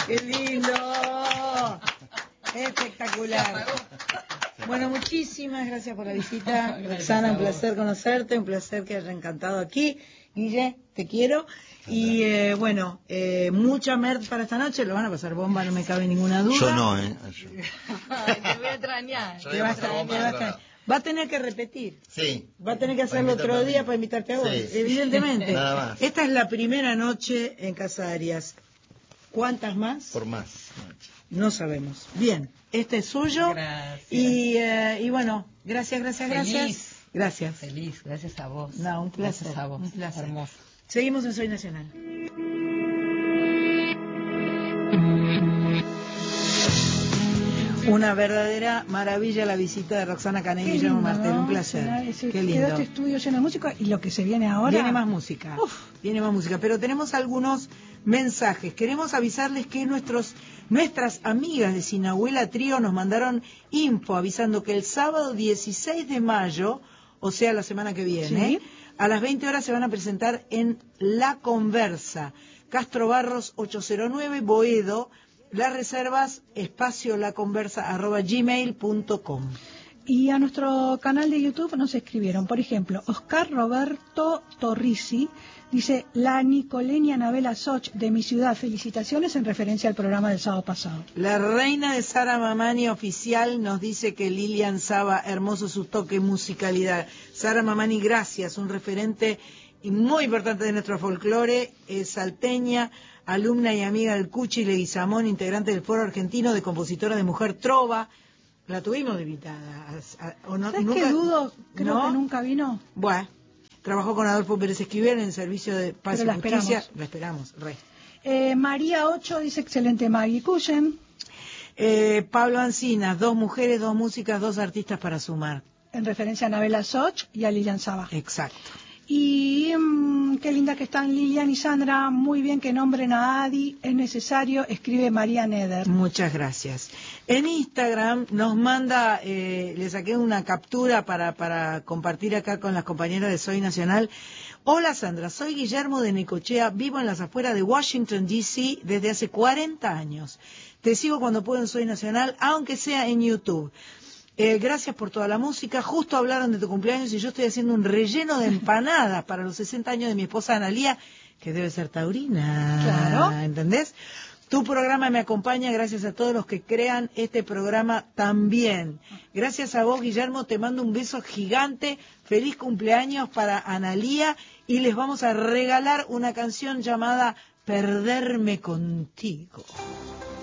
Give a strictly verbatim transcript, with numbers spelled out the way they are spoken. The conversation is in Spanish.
¡Qué lindo! Espectacular. Bueno, muchísimas gracias por la visita. Roxana, un placer conocerte, un placer que haya encantado aquí. Guille, te quiero. Y eh, bueno, eh, mucha merch para esta noche, lo van a pasar bomba, no me cabe ninguna duda. Yo no, ¿eh? Yo. Ay, te voy a extrañar. Yo Te voy a va a pasar extrañar, bomba, te va a de verdad. extrañar. Va a tener que repetir. Sí. Va a tener que hacerlo Para otro invitarme a día mí. para invitarte a vos, Sí. evidentemente. Nada más. Esta es la primera noche en Casa Arias. ¿Cuántas más? Por más. No sabemos. Bien, este es suyo. Gracias. Y, eh, y bueno, gracias, gracias, Feliz. gracias. Gracias. Feliz, gracias a vos. No, un placer. Gracias a vos. Un placer. Hermoso. Seguimos en Soy Nacional. Una verdadera maravilla la visita de Roxana Cané y Qué Guillermo lindo, Martel, ¿no? un placer. Llenar ese- Qué Quedó lindo. este estudio lleno de música y lo que se viene ahora. Viene más música. Uf. Viene más música, pero tenemos algunos mensajes. Queremos avisarles que nuestros nuestras amigas de Sinahuela Trío nos mandaron info avisando que el sábado dieciséis de mayo, o sea, la semana que viene, Sí. a las veinte horas se van a presentar en La Conversa, Castro Barros ochocientos nueve, Boedo. Las reservas, espacio laconversa arroba gmail punto com. Y a nuestro canal de YouTube nos escribieron, por ejemplo, Oscar Roberto Torrisi dice: la Nicolenia Anabela Soch de mi ciudad, felicitaciones en referencia al programa del sábado pasado. La reina de Sara Mamani oficial nos dice que Lilian Saba, hermoso su toque, musicalidad. Sara Mamani, gracias, un referente y muy importante de nuestro folclore, es salteña, alumna y amiga del Cuchi Leguizamón, integrante del Foro Argentino de Compositora de Mujer Trova. La tuvimos de invitada. A- a- ¿o no? ¿Sabes ¿Nunca? qué dudo? Creo ¿No? que nunca vino. Bueno, trabajó con Adolfo Pérez Esquivel en el Servicio de Paz Pero y la Justicia. esperamos. La esperamos, re. Eh, María Ocho dice: excelente Maggie Cushen, Eh, Pablo Ancinas, dos mujeres, dos músicas, dos artistas para sumar. en referencia a Anabela Soch y a Lilian Saba. Exacto. Y mmm, qué linda que están Lilian y Sandra, muy bien que nombren a Adi, es necesario, escribe María Neder. Muchas gracias. En Instagram nos manda, eh, le saqué una captura para, para compartir acá con las compañeras de Soy Nacional. Hola Sandra, soy Guillermo de Necochea, vivo en las afueras de Washington, D C desde hace cuarenta años. Te sigo cuando puedo en Soy Nacional, aunque sea en YouTube. Eh, gracias por toda la música. Justo hablaron de tu cumpleaños y yo estoy haciendo un relleno de empanadas para los sesenta años de mi esposa Analía, que debe ser taurina. Claro. ¿Entendés? Tu programa me acompaña, gracias a todos los que crean este programa también. Gracias a vos, Guillermo, te mando un beso gigante. Feliz cumpleaños para Analía y les vamos a regalar una canción llamada Perderme Contigo.